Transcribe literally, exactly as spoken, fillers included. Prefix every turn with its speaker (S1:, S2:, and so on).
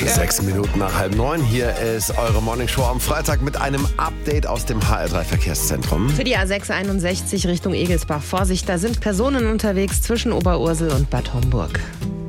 S1: Sechs Minuten nach halb neun. Hier ist eure Morningshow am Freitag mit einem Update aus dem H R drei Verkehrszentrum.
S2: Für die A sechs einundsechzig Richtung Egelsbach. Vorsicht, da sind Personen unterwegs zwischen Oberursel und Bad Homburg.